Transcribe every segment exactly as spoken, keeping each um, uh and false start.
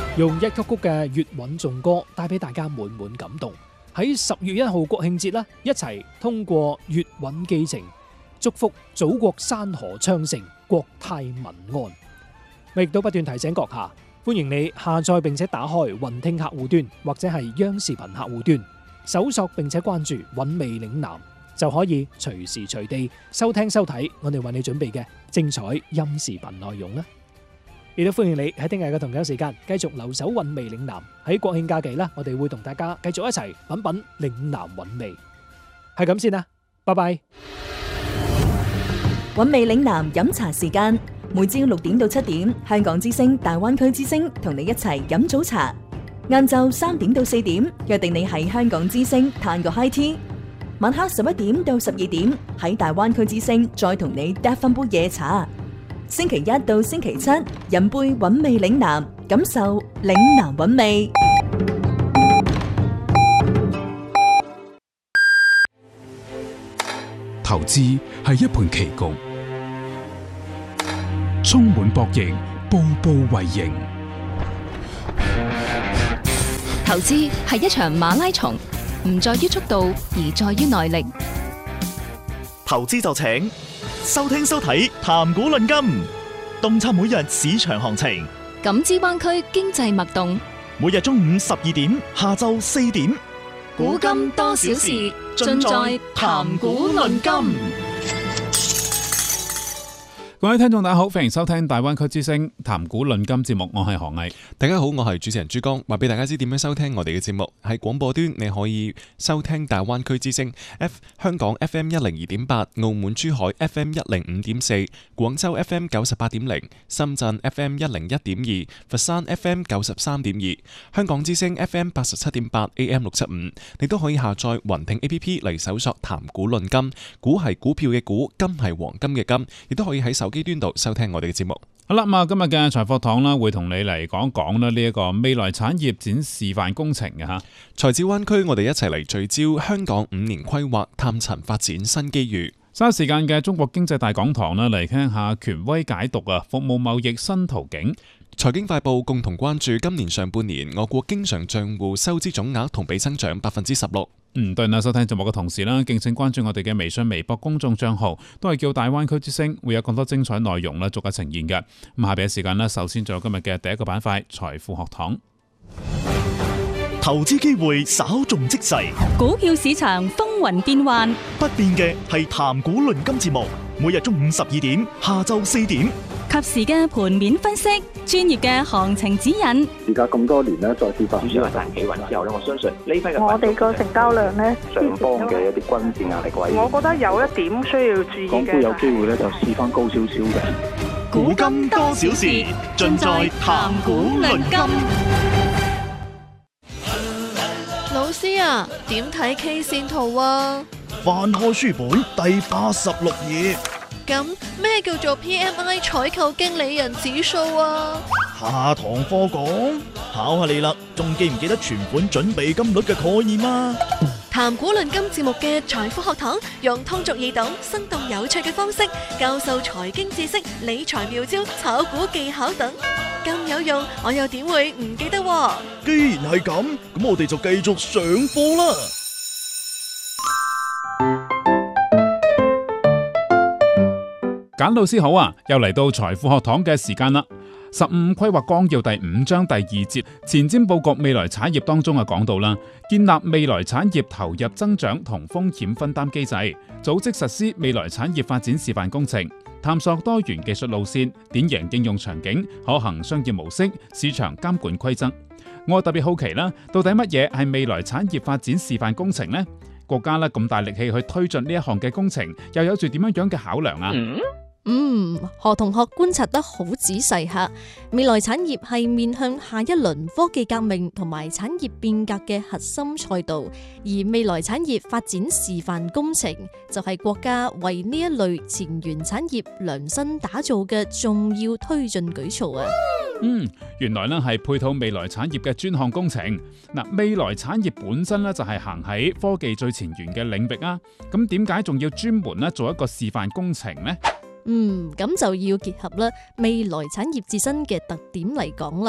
用一曲曲嘅粵韻頌歌帶俾大家滿滿感動。喺十月一號國慶節啦，一齊通過粵韻寄情，祝福祖國山河昌盛，國泰民安。我亦都不斷提醒閣下，歡迎你下載並且打開雲聽客戶端或者係央視頻客戶端，搜索並且關注韻味嶺南，就可以隨時隨地收聽收睇我哋為你準備嘅精彩音視頻內容啦。亦都歡迎你喺聽日嘅同樣時間繼續留守韻味嶺南。喺國慶假期啦，我哋會同大家繼續一齊品品嶺南韻味。係咁先啦，拜拜。 韻味嶺南飲茶時間，每朝六點到七點，香港之聲、大灣區之聲同你一齊飲早茶。晏晝三點到四點，約定你喺香港之聲嘆個 high tea。晚黑十一點到十二點，喺大灣區之聲再同你嗒翻杯夜茶。星期一到星期七，飲杯韻味嶺南，感受嶺南韻味。 投資係一盤棋局，充滿博弈，步步為營。 投資係一場馬拉松，唔在於速度，而在於耐力。 投資就請收聽收睇談股論金，洞察每日市場行情， 感知灣區經濟脈動。 每日中午十二點，下晝四點， 古今多少事，盡在談股論金。 各位聽眾大家好，歡迎收聽大灣區之聲談股論金節目，我係何毅。 大家好，我係主持人珠江，話俾大家知點樣收聽我哋嘅節目。喺廣播端你可以收聽大灣區之聲 F 香港 F M 一零二點八，澳門珠海 F M 一零五點四，廣州 F M 九十八點零，深圳 F M 一零一點二，佛山 F M 九十三點二，香港之聲 F M 八十七點八 A M 六七五。你都可以下載雲聽 A P P 嚟搜索談股論金，股係股票嘅股，金係黃金嘅金，亦都可以喺手機端度收聽我哋嘅節目。 好啦，咁啊，今日嘅財貨堂啦，會同你嚟講講啦呢一個未來產業展示範工程嘅吓。 財智灣區，我哋一齊嚟聚焦香港五年規劃，探尋發展新機遇。 稍時間嘅中國經濟大講堂啦，嚟聽下權威解讀啊，服務貿易新途徑。 財經快報共同關注今年上半年我國經常賬戶收支總額同比增長百分之十六。 嗯，對啦，收聽節目嘅同時啦，敬請關注我哋嘅微信、微博公眾賬號，都係叫大灣區之聲，會有更多精彩內容啦，逐一呈現嘅。咁下邊嘅時間呢，首先就有今日嘅第一個板塊財富學堂。 投資機會稍縱即逝， 股票市場風雲變幻， 不變嘅係談股論金節目，每日中午十二點，下晝四點。 及時嘅盤面分析，專業嘅行情指引。 而家咁多年咧，再次發主要係彈企穩之後咧，我相信呢批嘅我哋個成交量咧， 上方嘅一啲均線壓力位， 我覺得有一點需要注意嘅。 港股有機會咧，就試翻高少少嘅。 古今多少事，盡在談股論金。 老師啊，點睇 K 線圖啊？ 翻開書本第八十六頁。 咁咩叫做 P M I 採購經理人指數啊？ 下堂課講，考下你啦，仲記唔記得存款準備金率嘅概念啊？ 談股論金節目嘅財富學堂，用通俗易懂、生動有趣嘅方式教授財經知識、理財妙招、炒股技巧等，咁有用，我又點會唔記得喎？ 既然係咁，咁我哋就繼續上課啦。 簡老師好啊，又嚟到財富學堂嘅時間啦。十五規劃綱要第五章第二節前瞻佈局未來產業當中啊講到啦，建立未來產業投入增長同風險分擔機制，組織實施未來產業發展示範工程，探索多元技術路線、典型應用場景、可行商業模式、市場監管規則。我特別好奇啦，到底乜嘢係未來產業發展示範工程呢？國家咧咁大力氣去推進呢一項嘅工程，又有住點樣樣嘅考量啊？ 嗯嗯，何同學觀察得好仔細吓，未來產業係面向下一輪科技革命同埋產業變革嘅核心賽道，而未來產業發展示範工程就係國家為呢一類前沿產業量身打造嘅重要推進舉措啊！ 嗯，原來呢係配套未來產業嘅專項工程。嗱，未來產業本身呢就係行喺科技最前沿嘅領域啊，咁點解仲要專門呢做一個示範工程呢？ 嗯，咁就要結合啦未來產業自身嘅特點嚟講啦。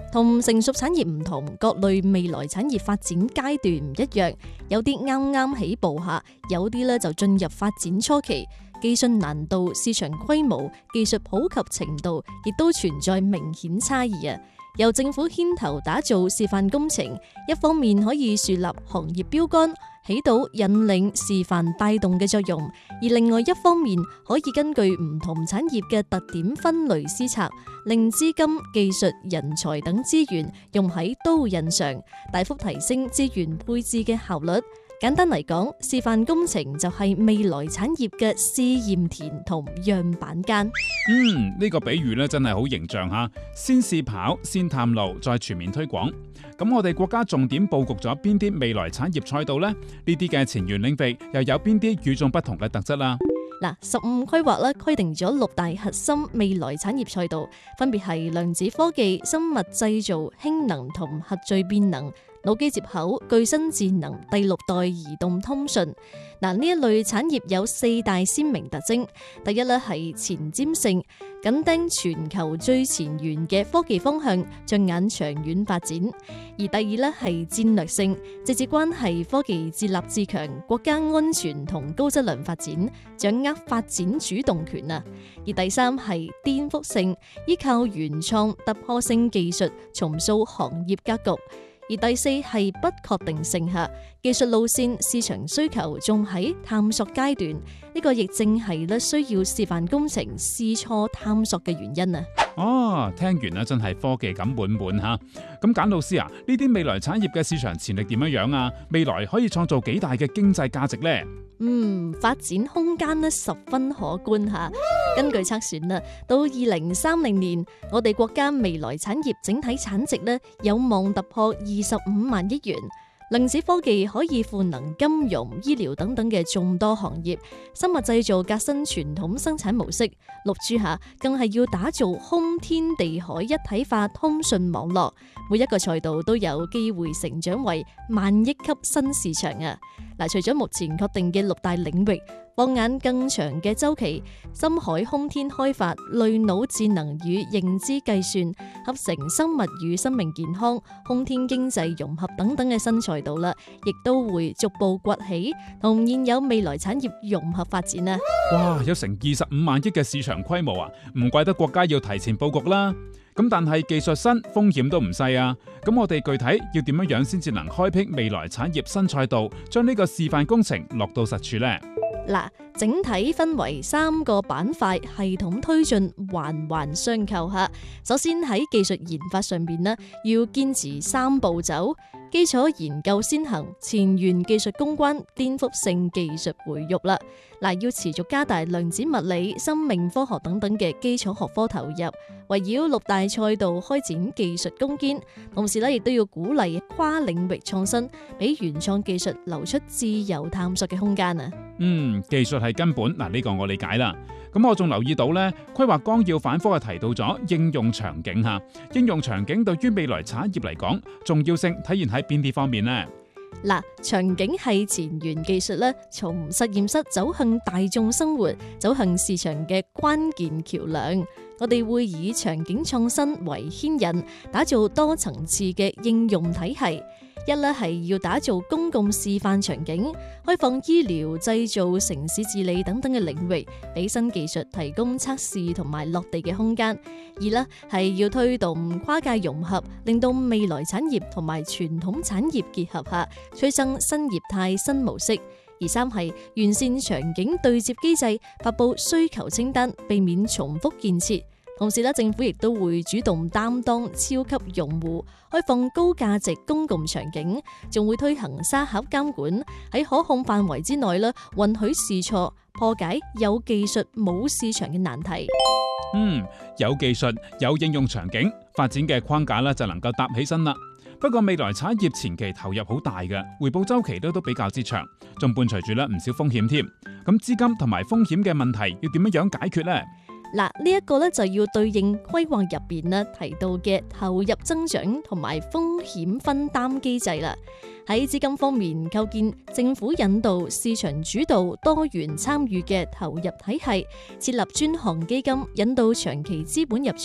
同成熟產業唔同，各類未來產業發展階段唔一樣，有啲啱啱起步下，有啲咧就進入發展初期，技術難度、市場規模、技術普及程度，亦都存在明顯差異啊。由政府牽頭打造示範工程，一方面可以樹立行業標杆，起到引領、示範、帶動嘅作用；而另外一方面，可以根據唔同產業嘅特點分類施策，令資金、技術、人才等資源用喺刀刃上，大幅提升資源配置嘅效率。簡單嚟講，示範工程就係未來產業嘅試驗田同樣板間。 嗯，呢個比喻咧真係好形象吓，先試跑，先探路，再全面推廣。咁我哋國家重點布局咗邊啲未來產業賽道呢？呢啲嘅前沿領域又有邊啲與眾不同嘅特質啦？ 嗱，十五規劃咧規定咗六大核心未來產業賽道，分別係量子科技、生物製造、氫能同核聚變能、腦機接口、具身智能、第六代移動通訊。嗱，呢一類產業有四大鮮明特徵。第一咧係前瞻性，緊盯全球最前沿嘅科技方向，着眼長遠發展；而第二咧係戰略性，直接關係科技自立自強、國家安全同高質量發展，掌握發展主動權啊；而第三係顛覆性，依靠原創突破性技術重塑行業格局。而第四係不確定性下，技術路線、市場需求仲喺探索階段，呢、這個亦正係咧需要示範工程試錯探索嘅原因啊！ 哦，聽完咧真係科技感滿滿吓。咁簡老師啊，呢啲未來產業嘅市場潛力點樣樣啊？未來可以創造幾大嘅經濟價值呢？ 嗯，發展空間咧十分可觀吓。根據測算啦，到二零三零年，我哋國家未來產業整體產值咧有望突破二十五萬億元。量子科技可以賦能金融、醫療等等嘅眾多行業，生物製造革新傳統生產模式，六 G 下更係要打造空天地海一體化通訊網絡，每一個賽道都有機會成長為萬億級新市場啊！嗱，除咗目前確定嘅六大領域，放眼更長嘅周期，深海空天開發、類腦智能與認知計算、合成生物與生命健康、空天經濟融合等等嘅新賽道啦，亦都會逐步崛起，同現有未來產業融合發展啊！ 哇，有成二十五萬億嘅市場規模啊，唔怪得國家要提前布局啦。咁但係技術新，風險都唔細啊！咁我哋具體要點樣樣先至能開闢未來產業新賽道，將呢個示範工程落到實處呢？ 嗱，整體分為三個板塊，系統推進，環環相扣吓。首先喺技術研發上邊呢，要堅持三步走：基礎研究先行，前沿技術攻關，顛覆性技術培育啦。嗱，要持續加大量子物理、生命科學等等嘅基礎學科投入，圍繞六大賽道開展技術攻堅，同時咧亦都要鼓勵跨領域創新，俾原創技術留出自由探索嘅空間啊！ 嗯，技術係根本，嗱、這、呢個我理解啦。咁我仲留意到呢，規劃綱要反覆係提到咗應用場景吓，應用場景對於未來產業嚟講，重要性體現喺邊啲方面呢？ 嗱，場景係前沿技術咧，從實驗室走向大眾生活，走向市場嘅關鍵橋梁。我哋會以場景創新為牽引，打造多層次嘅應用體系。一咧係要打造公共示範場景，開放醫療、製造、城市治理等等嘅領域，俾新技術提供測試同埋落地嘅空間。二咧係要推動跨界融合，令到未來產業同埋傳統產業結合下，催生新業態、新模式。而三係完善場景對接機制，發布需求清單，避免重複建設。同時咧，政府亦都會主動擔當超級用戶，開放高價值公共場景，仲會推行沙盒監管，喺可控範圍之內咧，允許試錯，破解有技術冇市場嘅難題。 嗯，有技術有應用場景，發展嘅框架咧就能夠搭起身啦。不過未來產業前期投入好大嘅，回報周期都都比較之長，仲伴隨住咧唔少風險添。咁資金同埋風險嘅問題要點樣樣解決呢？ 嗱，呢一個咧就要對應規劃入邊咧提到嘅投入增長同埋風險分擔機制啦。喺資金方面，構建政府引導、市場主導、多元參與嘅投入體系，設立專項基金，引導長期資本入場，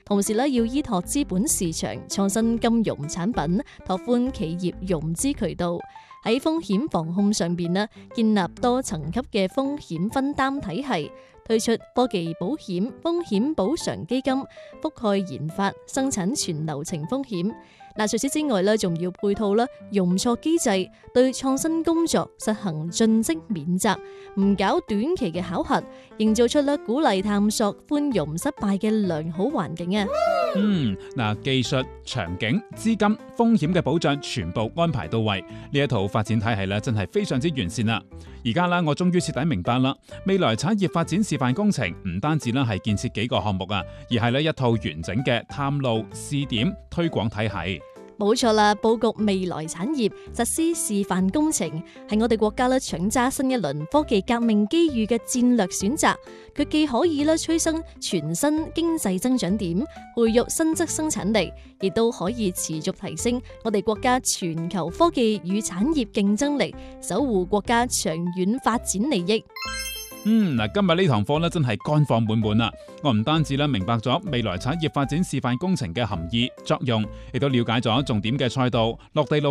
同時咧要依託資本市場創新金融產品，拓寬企業融資渠道。喺風險防控上邊咧，建立多層級嘅風險分擔體系，推出科技保險、風險補償基金，覆蓋研發、生產全流程風險。嗱，除此之外咧，仲要配套啦容錯機制，對創新工作實行盡職免責，唔搞短期嘅考核，營造出咧鼓勵探索、寬容失敗嘅良好環境啊！ 嗯，嗱，技術、場景、資金、風險嘅保障全部安排到位，呢一套發展體系咧真係非常之完善啦！而家啦，我終於徹底明白啦，未來產業發展示範工程唔單止啦係建設幾個項目啊，而係咧一套完整嘅探路、試點、推廣體系。 冇錯啦，佈局未來產業，實施示範工程，係我哋國家咧搶揸新一輪科技革命機遇嘅戰略選擇。佢既可以咧催生全新經濟增長點，培育新質生產力，亦都可以持續提升我哋國家全球科技與產業競爭力，守護國家長遠發展利益。 嗯，嗱，今日呢堂課咧真係乾貨滿滿啦！我唔單止咧明白咗未來產業發展示範工程嘅含義作用，亦都了解咗重點嘅賽道、落地路